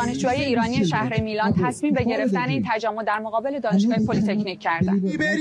دانشجوهای ایرانی شهر میلان تصمیم به گرفتن این تجمع در مقابل دانشگاه پلی‌تکنیک کردند.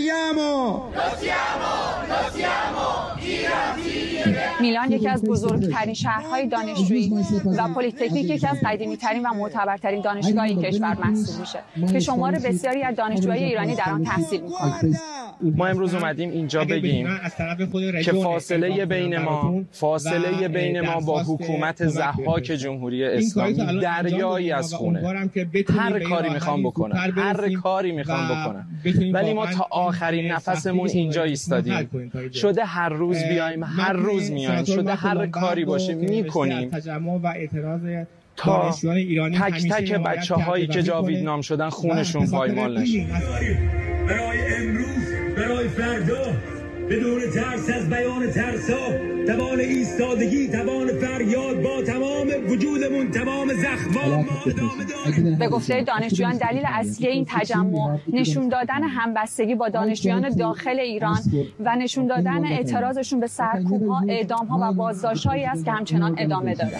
میلان یکی از بزرگترین شهرهای دانشجویی و پلی‌تکنیک یکی از قدیمی‌ترین و معتبرترین دانشگاه این کشور محسوب میشه که شمار بسیاری از دانشجوهای ایرانی در آن تحصیل می‌کنند. ما امروز اومدیم اینجا بگیم که فاصله بین ما با حکومت ضحاک جمهوری اسلامی دریایی از خونه. هر کاری میخوام بکنن ولی ما تا آخرین نفسمون اینجا ایستادیم. شده هر روز بیایم، هر روز میایم، شده هر کاری باشه میکنیم تا تک تک بچه‌هایی که جاوید نام شدن خونشون پایمال نشه. برای امروز، برای فردا، بدون ترس از بیان ترسا، توان ایستادگی، توان فریاد، با تمام وجودمون، تمام زخم‌ها ما ادامه داریم. به گفته دانشجویان دلیل اصلی این تجمع نشون دادن همبستگی با دانشجویان داخل ایران و نشون دادن اعتراضشون به سرکوب‌ها، اعدام‌ها و بازداشت‌هایی است که همچنان ادامه داره.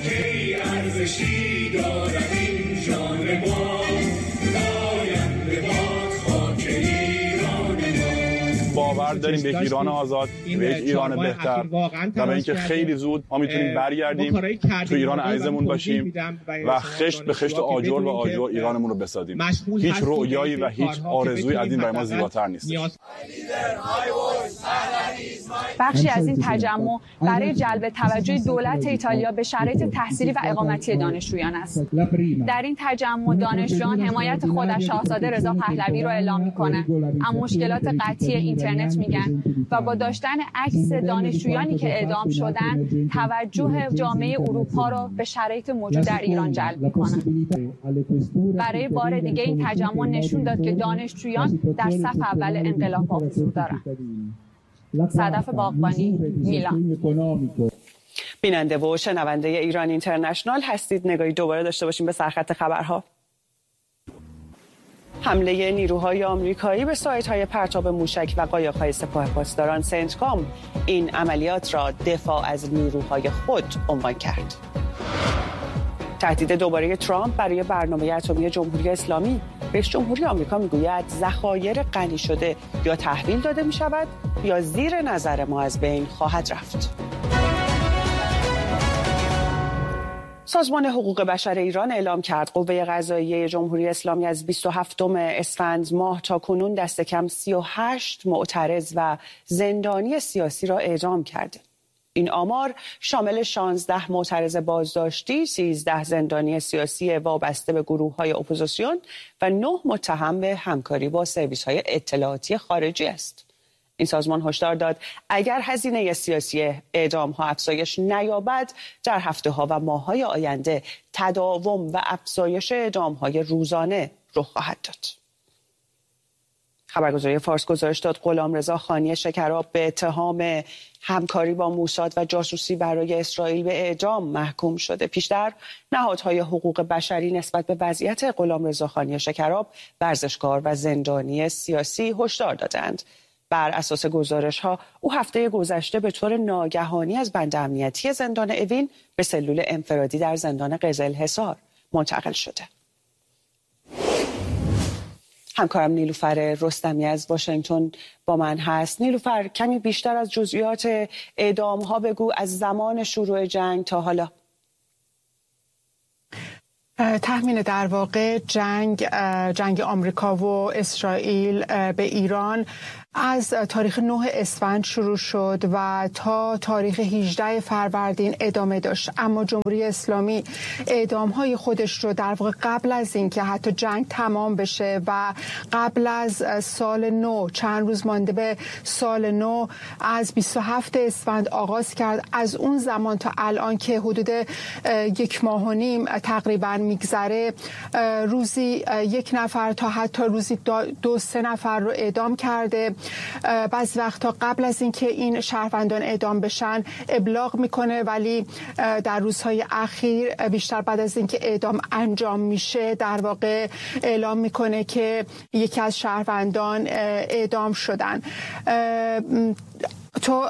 باور داریم به ایران آزاد، به ایران بهتر و به اینکه خیلی زود ما میتونیم برگردیم تو ایران عزیزمون باشیم و خشت به خشت آجر و آجر ایرانمون رو بسازیم. هیچ رویایی و هیچ آرزویی از این برای ما زیباتر نیست. بخشی از این تجمع برای جلب توجه دولت ایتالیا به شرایط تحصیلی و اقامتی دانشجویان است. در این تجمع دانشجویان حمایت خود از شاهزاده رضا پهلوی را اعلام می‌کنند، اما مشکلات قطعی اینترنت میگن و با داشتن عکس دانشجویانی که اعدام شدند توجه جامعه اروپا را به شرایط موجود در ایران جلب می‌کنند. برای بار دیگه این تجمع نشون داد که دانشجویان در صف اول انقلاب‌ها حضور دارند. صدف باغبانی، میلان. بیننده و شنونده ایران اینترنشنال هستید. نگاهی دوباره داشته باشیم به سرخط خبرها. حمله نیروهای آمریکایی به سایت‌های پرتاب موشک و قایق‌های سپاه پاسداران سنتکام این عملیات را دفاع از نیروهای خود عنوان کرد. تهدید دوباره ترامپ برای برنامه اتمی جمهوری اسلامی. رئیس جمهوری آمریکا میگوید ذخایر غنی شده یا تحویل داده می شود یا زیر نظر ما از بین خواهد رفت. سازمان حقوق بشر ایران اعلام کرد قوه قضاییه جمهوری اسلامی از 27 اسفند ماه تا کنون دست کم 38 معترض و زندانی سیاسی را اعدام کرده. این آمار شامل 16 معترض بازداشتی، 13 زندانی سیاسی وابسته به گروه‌های اپوزیسیون و 9 متهم به همکاری با سرویس‌های اطلاعاتی خارجی است. این سازمان هشدار داد اگر هزینه سیاسی اعدام‌ها افزایش نیابد در هفته‌ها و ماه‌های آینده تداوم و افزایش اعدام‌های روزانه رخ خواهد داد. خبرگزاری فارس گزارش داد غلامرضا خانی شکراب به اتهام همکاری با موساد و جاسوسی برای اسرائیل به اعدام محکوم شده. پیشتر نهادهای حقوق بشری نسبت به وضعیت غلامرضا خانی شکراب، ورزشکار و زندانی سیاسی هشدار دادند. بر اساس گزارش‌ها او هفته گذشته به طور ناگهانی از بند امنیتی زندان اوین به سلول انفرادی در زندان قزلحصار منتقل شده. همکارم نیلوفر رستمی از واشنگتن با من هست. نیلوفر، کمی بیشتر از جزئیات اعدام‌ها بگو از زمان شروع جنگ تا حالا. تخمین در واقع جنگ آمریکا و اسرائیل به ایران از تاریخ 9 اسفند شروع شد و تا تاریخ 18 فروردین ادامه داشت، اما جمهوری اسلامی اعدام‌های خودش رو در واقع قبل از اینکه حتی جنگ تمام بشه و قبل از سال نو، چند روز مانده به سال نو، از 27 اسفند آغاز کرد. از اون زمان تا الان که حدود 1.5 ماه تقریبا میگذره، روزی 1 نفر تا حتی روزی 2-3 نفر رو اعدام کرده. بعضی وقتا قبل از اینکه این شهروندان اعدام بشن ابلاغ میکنه، ولی در روزهای اخیر بیشتر بعد از اینکه اعدام انجام میشه در واقع اعلام میکنه که یکی از شهروندان اعدام شدن. تو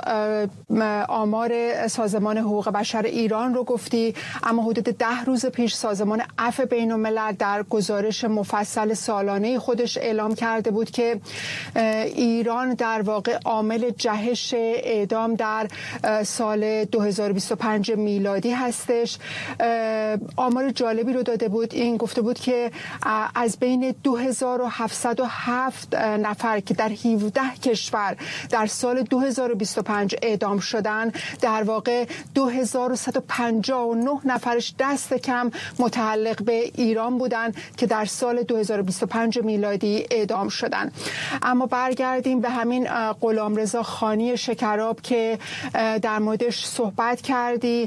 آمار سازمان حقوق بشر ایران رو گفتی، اما حدود 10 روز پیش سازمان عفو بین‌الملل در گزارش مفصل سالانه خودش اعلام کرده بود که ایران در واقع عامل جهش اعدام در سال 2025 میلادی هستش. آمار جالبی رو داده بود، این گفته بود که از بین 2707 نفر که در 17 کشور در سال 2025 اعدام شدن، در واقع 2159 نفرش دست کم متعلق به ایران بودن که در سال 2025 میلادی اعدام شدن. اما برگردیم به همین غلامرضا خانی شکراب که در موردش صحبت کردی.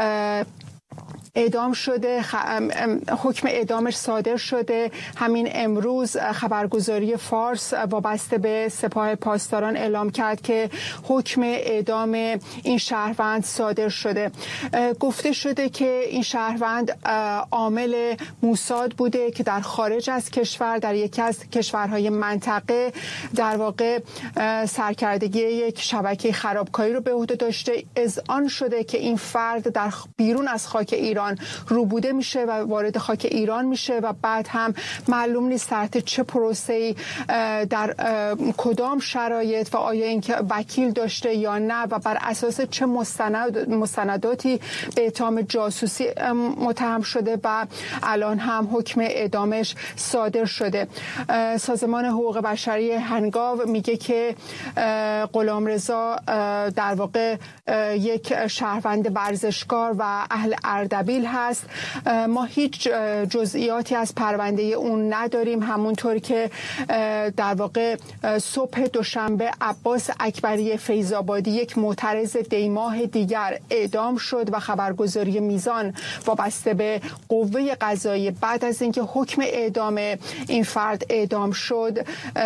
اعدام شده، حکم اعدامش صادر شده. همین امروز خبرگزاری فارس وابسته به سپاه پاسداران اعلام کرد که حکم اعدام این شهروند صادر شده. گفته شده که این شهروند عامل موساد بوده که در خارج از کشور، در یکی از کشورهای منطقه، در واقع سرکردگی یک شبکه خرابکاری رو به عهده داشته. اذعان شده که این فرد در بیرون از خاک ایران روبوده میشه و وارد خاک ایران میشه و بعد هم معلوم نیست تحت چه پروسه‌ای، در کدام شرایط و آیا اینکه وکیل داشته یا نه و بر اساس چه مستنداتی به اتهام جاسوسی متهم شده و الان هم حکم اعدامش صادر شده. سازمان حقوق بشری هنگاو میگه که غلامرضا در واقع یک شهروند ورزشکار و اهل اردبیل هست. ما هیچ جزئیاتی از پرونده اون نداریم، همونطور که در واقع صبح دوشنبه عباس اکبری فیض‌آبادی، یک معترض دیماه دیگر، اعدام شد و خبرگزاری میزان وابسته به قوه قضاییه بعد از اینکه حکم اعدام این فرد اعدام شد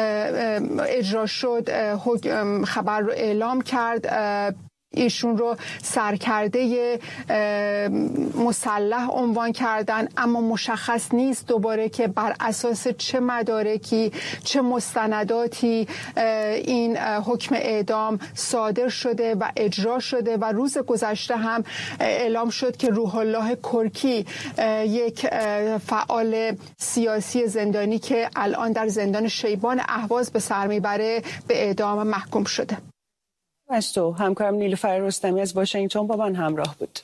اجرا شد خبر رو اعلام کرد. ایشون رو سرکرده مسلح عنوان کردن، اما مشخص نیست دوباره که بر اساس چه مدارکی، چه مستنداتی این حکم اعدام صادر شده و اجرا شده. و روز گذشته هم اعلام شد که روح الله کرکی، یک فعال سیاسی زندانی که الان در زندان شیبان اهواز به سر میبره، به اعدام محکوم شده. از تو همکارم نیلوفر رستمی از واشنگتن با من همراه بود.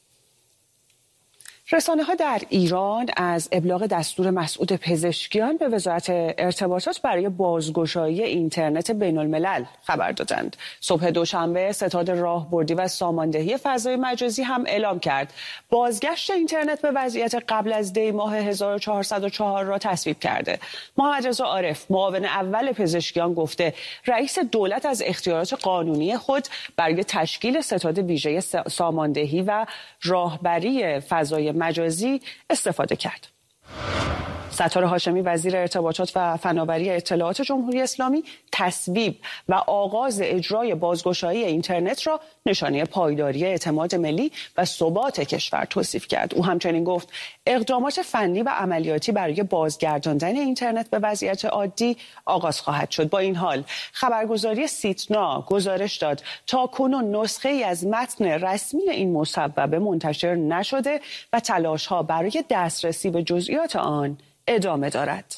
رسانه‌ها در ایران از ابلاغ دستور مسعود پزشکیان به وزارت ارتباطات برای بازگشایی اینترنت بین‌الملل خبر دادند. صبح دوشنبه ستاد راهبردی و ساماندهی فضای مجازی هم اعلام کرد بازگشت اینترنت به وضعیت قبل از دی ماه 1404 را تصویب کرده. محمد رضا عارف، معاون اول پزشکیان، گفته رئیس دولت از اختیارات قانونی خود برای تشکیل ستاد ویژه ساماندهی و راهبری فضای مجازی استفاده کرد. ستار هاشمی، وزیر ارتباطات و فناوری اطلاعات جمهوری اسلامی، تصویب و آغاز اجرای بازگشایی اینترنت را نشانه پایداری اعتماد ملی و ثبات کشور توصیف کرد. او همچنین گفت اقدامات فنی و عملیاتی برای بازگرداندن اینترنت به وضعیت عادی آغاز خواهد شد. با این حال خبرگزاری سیتنا گزارش داد تا کنون نسخه ای از متن رسمی این مصوبه منتشر نشده و تلاش‌ها برای دسترسی به جزئیات آن ادامه دارد.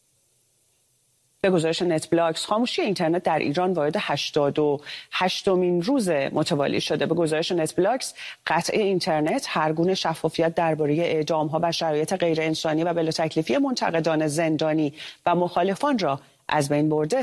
به گزارش نتبلاکس، خاموشی اینترنت در ایران وارد 88مین روز متوالی شده. به گزارش نتبلاکس، قطع اینترنت هر گونه شفافیت درباره اعدام‌ها و شرایط غیر انسانی و بلا تکلیفی منتقدان زندانی و مخالفان را از بین برده.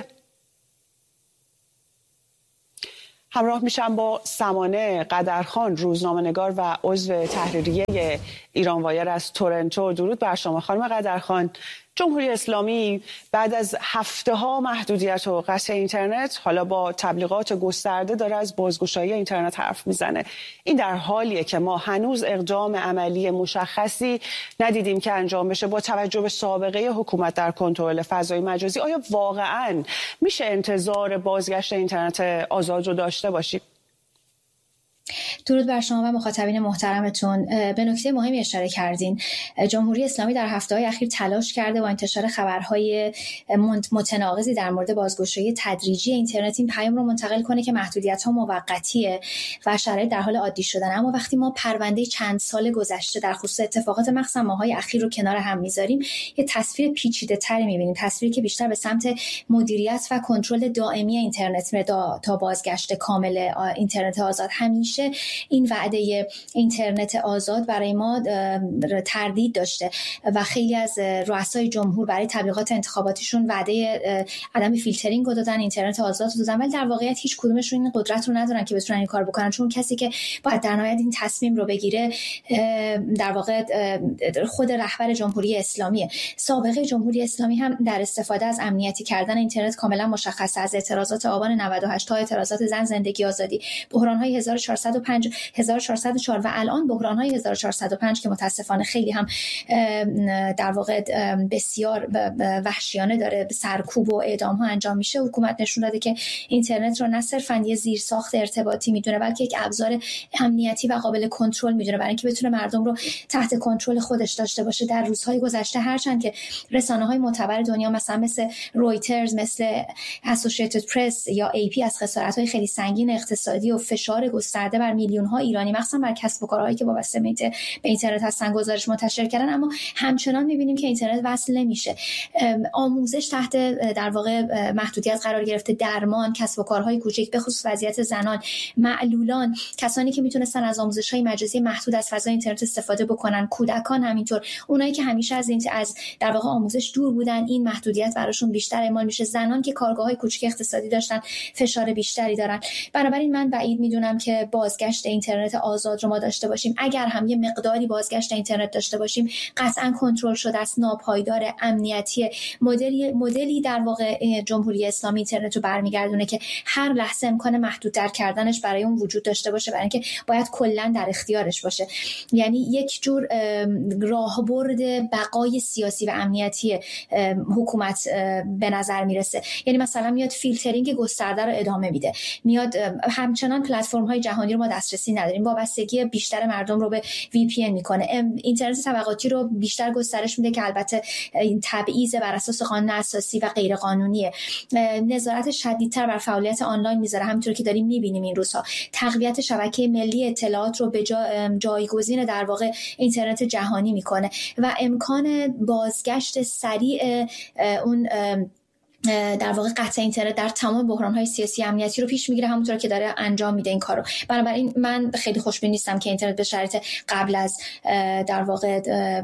همراه میشم با سمانه قدرخان، روزنامه‌نگار و عضو تحریریه ایران وایر از تورنتو. درود بر شما خانم قدرخان. جمهوری اسلامی بعد از هفته‌ها محدودیت و قطع اینترنت حالا با تبلیغات گسترده داره از بازگشایی اینترنت حرف میزنه. این در حالیه که ما هنوز اقدام عملی مشخصی ندیدیم که انجام بشه. با توجه به سابقه حکومت در کنترل فضای مجازی، آیا واقعاً میشه انتظار بازگشت اینترنت آزاد رو داشته باشیم؟ درود بر شما و مخاطبین محترمتون. به نکته مهمی اشاره کردین. جمهوری اسلامی در هفته‌های اخیر تلاش کرده با انتشار خبرهای متناقضی در مورد بازگشایی تدریجی اینترنت این پیام رو منتقل کنه که محدودیت‌ها موقتیه و شرایط در حال عادی شدن. اما وقتی ما پرونده چند سال گذشته در خصوص اتفاقات مخصوصا ماهای اخیر رو کنار هم می‌ذاریم، یه تصویر پیچیده‌تری می‌بینیم، تصویری که بیشتر به سمت مدیریت و کنترل دائمی اینترنت میره تا بازگشت کامل اینترنت آزاد. همیشه این وعده اینترنت آزاد برای ما تردید داشته و خیلی از رؤسای جمهور برای تبلیغات انتخاباتیشون وعده عدم فیلترینگ رو دادن، اینترنت آزاد رو دادن، ولی در واقعیت هیچ کدومشون این قدرت رو ندارن که بتونن این کار بکنن، چون کسی که باید در نهایت این تصمیم رو بگیره در واقع خود رهبر جمهوری اسلامیه. سابقه جمهوری اسلامی هم در استفاده از امنیتی کردن اینترنت کاملا مشخصه، از اعتراضات آبان 98 تا اعتراضات زن زندگی آزادی، بحران‌های 1405 1404 و الان بحران‌های 1405 که متاسفانه خیلی هم در واقع بسیار وحشیانه داره سرکوب و اعدام‌ها انجام میشه. حکومت نشون داده که اینترنت رو نه صرفاً یه زیرساخت ارتباطی میدونه، بلکه یک ابزار امنیتی و قابل کنترل میدونه برای اینکه بتونه مردم رو تحت کنترل خودش داشته باشه. در روزهای گذشته هرچند که رسانه‌های معتبر دنیا مثل رویترز، مثل اسوسییتد پرس یا AP از خسارت‌های خیلی سنگین اقتصادی و فشار گسترده بر میلیون‌ها ایرانی مخصوصا بر کسب و کارهایی که وابسته به اینترنت هستن گزارش منتشر کردن، اما همچنان می‌بینیم که اینترنت وصل نمیشه. آموزش تحت در واقع محدودیت قرار گرفته، درمان، کسب و کارهای کوچک به خصوص وضعیت زنان، معلولان، کسانی که میتونستن از آموزش‌های مجازی محدود از فضای اینترنت استفاده بکنن، کودکان همینطور، اونایی که همیشه از در واقع آموزش دور بودن، این محدودیت براشون بیشتر اعمال میشه. زنان که کارگاه‌های کوچک اقتصادی داشتن فشار بیشتری دارن. بنابراین من بعید میدونم که بازگشت اینترنت آزاد رو ما داشته باشیم. اگر هم یه مقداری بازگشت اینترنت داشته باشیم، قطعاً کنترل شده است، ناپایدار، امنیتی، مدلی در واقع جمهوری اسلامی اینترنت رو برمیگردونه که هر لحظه امکان محدودتر کردنش برای اون وجود داشته باشه، برای اینکه باید کلاً در اختیارش باشه. یعنی یک جور راهبرد بقای سیاسی و امنیتی حکومت به نظر میرسه. یعنی مثلا میاد فیلترینگ گسترده رو ادامه میده، میاد همچنان پلتفرم‌های جهانی رو ما دسترسی نداریم، وابستگی بیشتر مردم رو به VPN میکنه، اینترنت طبقاتی رو بیشتر گسترش میده که البته این تبعیض بر اساس قانون اساسی و غیر قانونیه، نظارت شدیدتر بر فعالیت آنلاین میذاره، همونطور که داریم میبینیم این روزها، تقویت شبکه ملی اطلاعات رو به جایگزین در واقع اینترنت جهانی میکنه و امکان بازگشت سریع اون در واقع قطع اینترنت در تمام بحران‌های سیاسی امنیتی رو پیش میگیره، همونطور که داره انجام میده این کارو. بنابراین من خیلی خوشبین نیستم که اینترنت به شرایط قبل از در واقع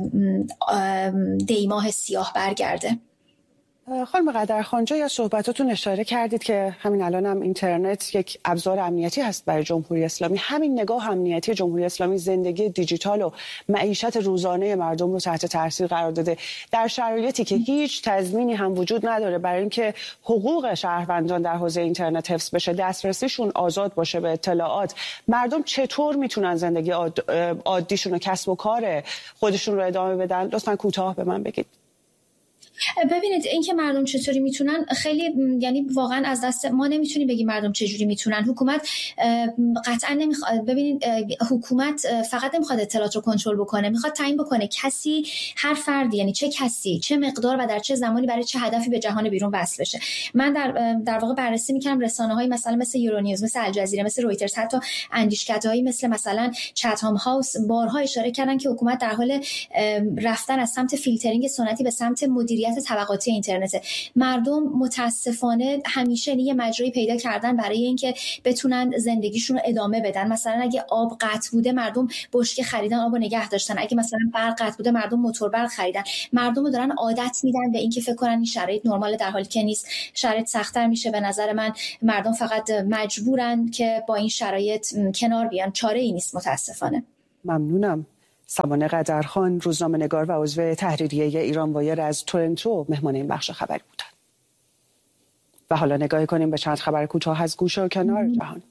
دیماه سیاه برگرده. خانم قدرخان، یا صحبتاتون اشاره کردید که همین الان هم اینترنت یک ابزار امنیتی هست برای جمهوری اسلامی. همین نگاه امنیتی جمهوری اسلامی زندگی دیجیتال و معیشت روزانه مردم رو تحت تاثیر قرار داده در شرایطی که هیچ تضمینی هم وجود نداره برای اینکه حقوق شهروندان در حوزه اینترنت حفظ بشه، دسترسیشون آزاد باشه به اطلاعات. مردم چطور میتونن زندگی عادیشون و کسب و کار خودشون رو ادامه بدن؟ لطفاً کوتاه به من بگید. ببینید این که مردم چطوری میتونن خیلی، یعنی واقعا از دست ما نمیتونیم بگیم مردم چجوری میتونن. حکومت قطعا نمیخواد، ببینید حکومت فقط نمیخواد اطلاعات رو کنترل بکنه، میخواد تعیین بکنه کسی، هر فردی، یعنی چه کسی، چه مقدار و در چه زمانی برای چه هدفی به جهان بیرون وصل بشه. من در واقع بررسی میکردم رسانه‌های مثل یورونیوز، مثل الجزیره، مثل رویترز، حتی اندیشکده‌هایی مثلا چتهام هاوس بارها اشاره کردن که حکومت در حال رفتن از سمت فیلترینگ سنتی به سمت مدیریت طبقاتی اینترنت. مردم متاسفانه همیشه یه مجرایی پیدا کردن برای اینکه بتونن زندگیشون رو ادامه بدن. مثلا اگه آب قطع بوده مردم بشکه خریدن، آبو نگه داشتن. اگه مثلا برق قطع بوده مردم موتور برق خریدن. مردم رو دارن عادت میدن به اینکه فکر کنن این شرایط نرمال، در حالی که نیست. شرایط سخت‌تر میشه. به نظر من مردم فقط مجبورن که با این شرایط کنار بیان، چاره‌ای نیست متاسفانه. ممنونم. سمانه قدرخان، روزنامه‌نگار و عضو تحریریه ایران وایر از تورنتو مهمان این بخش خبری بودند. و حالا نگاهی کنیم به چند خبر کوتاه از گوشه و کنار جهان.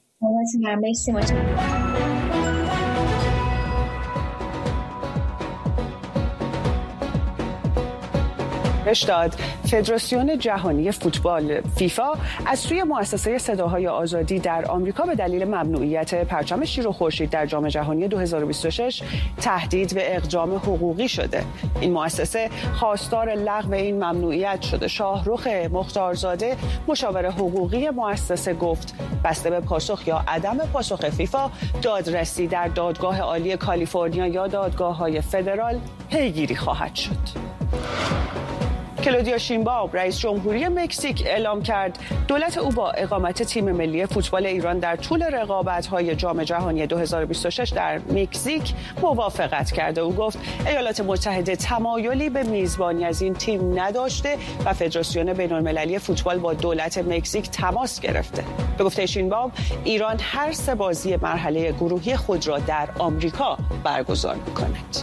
گزارش داد فدراسیون جهانی فوتبال فیفا از سوی مؤسسه صداهای آزادی در آمریکا به دلیل ممنوعیت پرچم شیر و خورشید در جام جهانی 2026 تهدید به اقدام حقوقی شده. این مؤسسه خواستار لغو این ممنوعیت شده. شاهرخ مختارزاده مشاور حقوقی مؤسسه گفت بسته به پاسخ یا عدم پاسخ فیفا دادرسی در دادگاه عالی کالیفرنیا یا دادگاه‌های فدرال پیگیری خواهد شد. کلودیا شینباوم رئیس جمهوری مکزیک اعلام کرد دولت او با اقامت تیم ملی فوتبال ایران در طول رقابت‌های جام جهانی 2026 در مکزیک موافقت کرده. او گفت ایالات متحده تمایلی به میزبانی از این تیم نداشته و فدراسیون بین‌المللی فوتبال با دولت مکزیک تماس گرفته. به گفته شینباوم ایران هر سه بازی مرحله گروهی خود را در آمریکا برگزار می‌کند.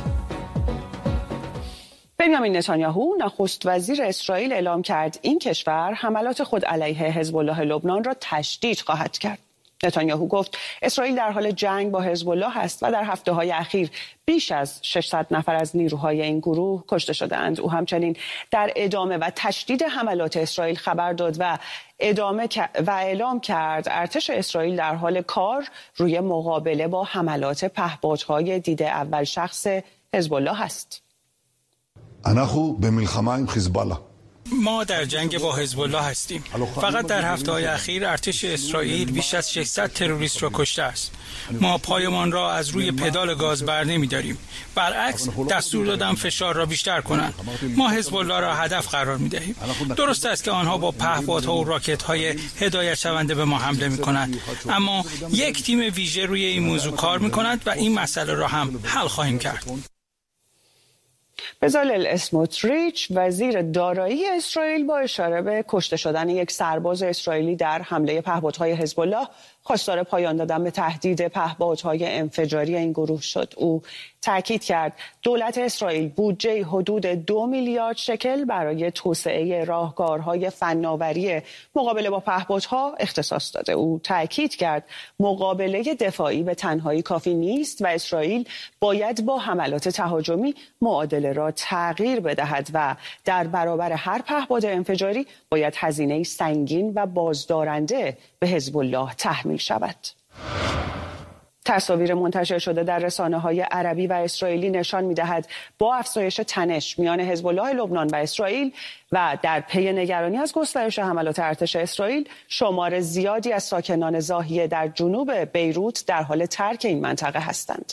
بنیامین نتانیاهو نخست وزیر اسرائیل اعلام کرد این کشور حملات خود علیه حزب الله لبنان را تشدید خواهد کرد. نتانیاهو گفت اسرائیل در حال جنگ با حزب الله است و در هفته‌های اخیر بیش از 600 نفر از نیروهای این گروه کشته شدند. او همچنین در ادامه و تشدید حملات اسرائیل خبر داد و اعلام کرد ارتش اسرائیل در حال کار روی مقابله با حملات پهپادهای دید اول شخص حزب الله است. ما در جنگ با حزب الله هستیم. فقط در هفته‌های اخیر ارتش اسرائیل بیش از 600 تروریست را کشته است. ما پایمان را از روی پدال گاز بر نمی‌داریم. برعکس دستور دادم فشار را بیشتر کنند. ما حزب الله را هدف قرار می‌دهیم. درست است که آنها با پهپادها و راکت‌های هدایت شونده به ما حمله می‌کنند، اما یک تیم ویژه روی این موضوع کار می‌کند و این مسئله را هم حل خواهیم کرد. بزالل اسموتریچ وزیر دارایی اسرائیل با اشاره به کشته شدن یک سرباز اسرائیلی در حمله پهپادهای حزب الله خواستار پایان دادن به تهدید پهپادهای انفجاری این گروه شد. او تاکید کرد دولت اسرائیل بودجه حدود 2 میلیارد شکل برای توسعه راهکارهای فناوری مقابله با پهپادها اختصاص داده. او تاکید کرد مقابله دفاعی به تنهایی کافی نیست و اسرائیل باید با حملات تهاجمی معادله را تغییر بدهد و در برابر هر پهپاد انفجاری باید هزینه سنگین و بازدارنده به حزب الله تحمیل شود. تصاویر منتشر شده در رسانه‌های عربی و اسرائیلی نشان می‌دهد با افزایش تنش میان حزب الله لبنان و اسرائیل و در پی نگرانی از گسترش حملات ارتش اسرائیل شمار زیادی از ساکنان زاهیه در جنوب بیروت در حال ترک این منطقه هستند.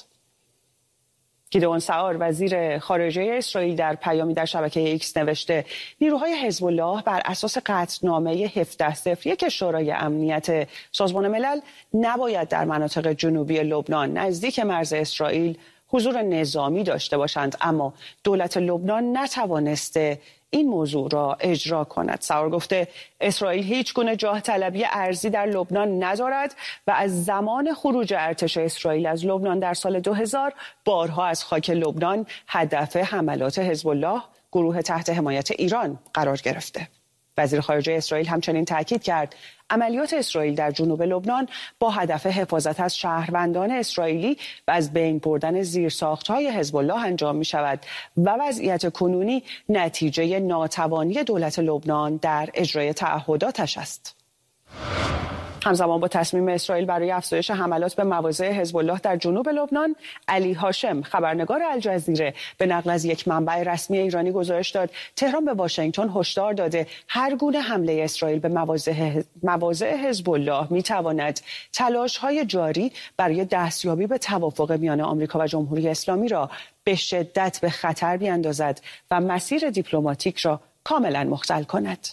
گیدئون سعار وزیر خارجه اسرائیل در پیامی در شبکه ایکس نوشته نیروهای حزب الله بر اساس قطعنامه 1701 شورای امنیت سازمان ملل نباید در مناطق جنوبی لبنان نزدیک مرز اسرائیل حضور نظامی داشته باشند، اما دولت لبنان نتوانسته این موضوع را اجرا کند. سعار گفته اسرائیل هیچ گونه جاه طلبی ارضی در لبنان ندارد و از زمان خروج ارتش اسرائیل از لبنان در سال 2000 بارها از خاک لبنان هدف حملات حزب الله گروه تحت حمایت ایران قرار گرفته. وزیر خارجه اسرائیل همچنین تاکید کرد عملیات اسرائیل در جنوب لبنان با هدف حفاظت از شهروندان اسرائیلی و از بین بردن زیرساخت‌های حزب الله انجام می‌شود و وضعیت کنونی نتیجه ناتوانی دولت لبنان در اجرای تعهداتش است. همزمان با تصمیم اسرائیل برای افزایش حملات به مواضع حزب الله در جنوب لبنان، علی هاشم خبرنگار الجزیره به نقل از یک منبع رسمی ایرانی گزارش داد تهران به واشنگتن هشدار داده هر گونه حمله اسرائیل به مواضع حزب الله میتواند تلاش‌های جاری برای دستیابی به توافق میان آمریکا و جمهوری اسلامی را به شدت به خطر بیاندازد و مسیر دیپلماتیک را کاملا مختل کند.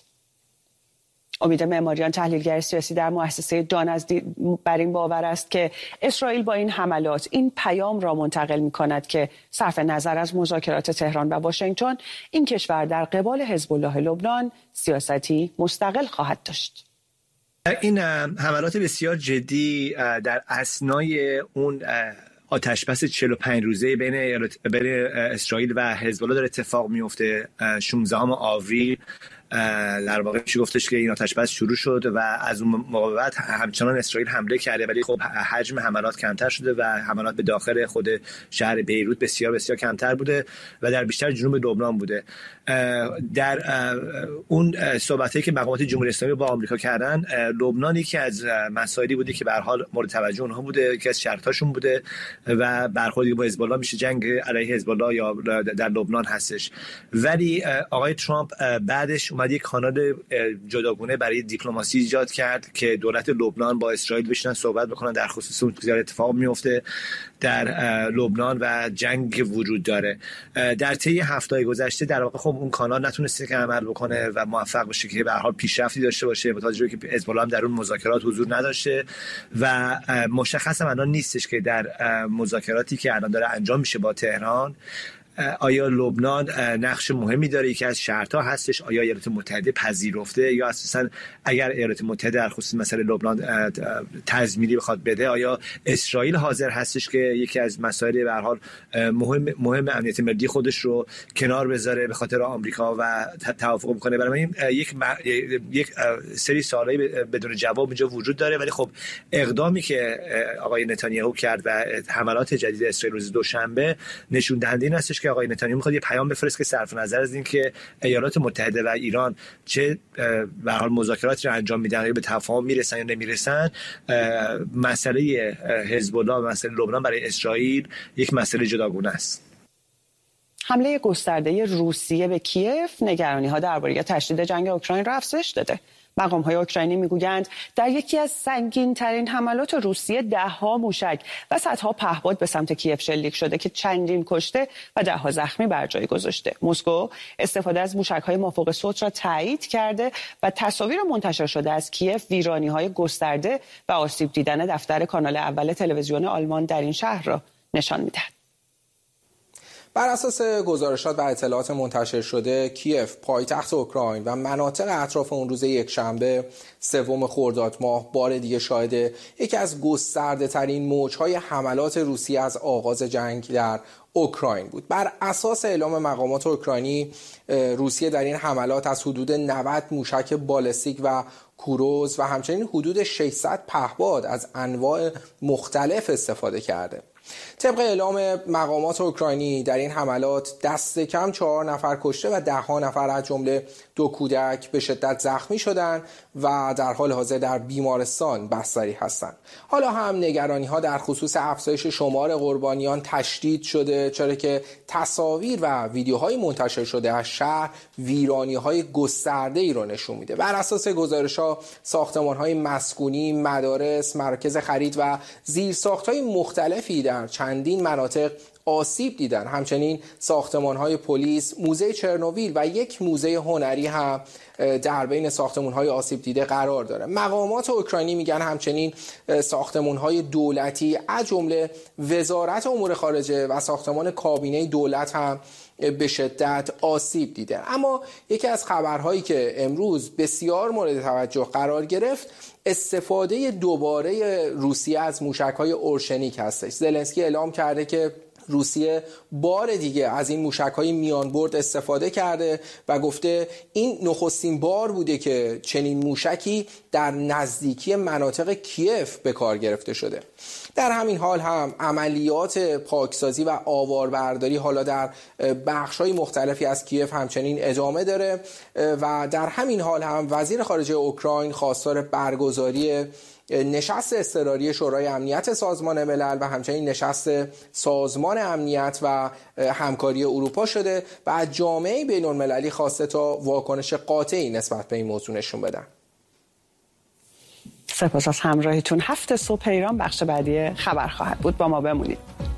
امید معماریان تحلیلگر سیاسی در مؤسسه دان بر این باور است که اسرائیل با این حملات این پیام را منتقل می‌کند که صرف نظر از مذاکرات تهران و واشنگتن این کشور در قبال حزب الله لبنان سیاستی مستقل خواهد داشت. این حملات بسیار جدی در اثنای اون آتشبس 45 روزه بین اسرائیل و حزب الله داره اتفاق میفته. 16 آوریل در واقع میشه گفتش که این آتش‌بس شروع شد و از اون موقع بعد همچنان اسرائیل حمله کرده، ولی خب حجم حملات کمتر شده و حملات به داخل خود شهر بیروت بسیار بسیار کمتر بوده و در بیشتر جنوب لبنان بوده. در اون صحبتایی که مقامات جمهوری اسلامی با آمریکا کردن، لبنان یکی از مسائلی بوده که به هر حال مورد توجه اونها بوده، که از شرطاشون بوده و برخوردی با حزب الله میشه جنگ علیه حزب الله یا در لبنان هستش. ولی آقای ترامپ بعدش اومد یک کانال جداگونه برای دیپلماسی ایجاد کرد که دولت لبنان با اسرائیل بشینن صحبت بکنن در خصوص اون چیزی اتفاق میفته در لبنان و جنگ وجود داره. در طی هفته‌های گذشته در واقع خب اون کانال نتونسته که عمل بکنه و موفق بشه که به هر حال پیشرفتی داشته باشه، با توجه که حزب الله هم در اون مذاکرات حضور نداشته و مشخص هم الان نیستش که در مذاکراتی که الان داره انجام میشه با تهران آیا لبنان نقش مهمی داره، یکی از شرط‌ها هستش، آیا ایالات متحده پذیرفته یا اساساً اگر ایالات متحده در خصوص مسئله لبنان تضمینی بخواد بده، آیا اسرائیل حاضر هستش که یکی از مسائل به هر حال مهم امنیت ملی خودش رو کنار بذاره به خاطر آمریکا و توافق بکنه. برای این یک سری سوالای بدون جواب اینجا وجود داره، ولی خب اقدامی که آقای نتانیاهو کرد و حملات جدید اسرائیل روز دوشنبه نشون دهنده این هستش که آقای نتانیاهو میخواد یه پیام بفرسته که صرف نظر از این که ایالات متحده و ایران چه به هر حال مذاکراتی رو انجام میدن یا به تفاهم میرسن یا نمیرسن، مسئله حزب الله و مسئله لبنان برای اسرائیل یک مسئله جداگونه است. حمله گسترده روسیه به کیف نگرانی‌ها درباره تشدید جنگ اوکراین را افزایش داده. مقام‌های اوکراینی میگویند در یکی از سنگین‌ترین حملات روسیه ده‌ها موشک و صدها پهپاد به سمت کیف شلیک شده که چندین کشته و ده‌ها زخمی بر جای گذاشته. مسکو استفاده از موشک‌های مافوق صوت را تایید کرده و تصاویر منتشر شده از کیف ویرانی‌های گسترده و آسیب دیدن دفتر کانال اول تلویزیون آلمان در این شهر را نشان می‌دهد. بر اساس گزارشات و اطلاعات منتشر شده، کیف پایتخت اوکراین و مناطق اطراف اون روز یکشنبه 3 خرداد ماه بار دیگه شاهد یکی از گسترده ترین موج‌های حملات روسیه از آغاز جنگ در اوکراین بود. بر اساس اعلام مقامات اوکراینی، روسیه در این حملات از حدود 90 موشک بالستیک و کروز و همچنین حدود 600 پهپاد از انواع مختلف استفاده کرده. طبق اعلام مقامات اوکراینی در این حملات دست کم 4 نفر کشته و 10 نفر از جمله 2 کودک به شدت زخمی شدند و در حال حاضر در بیمارستان بستری هستند. حالا هم نگرانی ها در خصوص افزایش شمار قربانیان تشدید شده، چرا که تصاویر و ویدیوهای منتشر شده از شهر ویرانی‌های گسترده‌ای را نشون میده. بر اساس گزارش‌ها ساختمان‌های مسکونی، مدارس، مراکز خرید و زیرساخت‌های مختلفی در چندین مناطق آسیب دیدن. همچنین ساختمان‌های پلیس، موزه چرنوبیل و یک موزه هنری هم در بین ساختمان‌های آسیب دیده قرار داره. مقامات اوکراینی میگن همچنین ساختمان‌های دولتی از جمله وزارت امور خارجه و ساختمان کابینه دولت هم به شدت آسیب دیده. اما یکی از خبرهایی که امروز بسیار مورد توجه قرار گرفت استفاده دوباره روسیه از موشک‌های اورشنیک هستش. زلنسکی اعلام کرده که روسیه بار دیگه از این موشک‌های میانبرد استفاده کرده و گفته این نخستین بار بوده که چنین موشکی در نزدیکی مناطق کیف به کار گرفته شده. در همین حال هم عملیات پاکسازی و آواربرداری حالا در بخش‌های مختلفی از کیف همچنین ادامه داره و در همین حال هم وزیر خارجه اوکراین خواستار برگزاری نشست اضطراری شورای امنیت سازمان ملل و همچنین نشست سازمان امنیت و همکاری اروپا شده و از جامعه بین‌المللی خواسته تا واکنش قاطعی نسبت به این موضوع نشون بدن. سپاس از همراهیتون. 7 صبح ایران بخش بعدی خبر خواهد بود. با ما بمونید.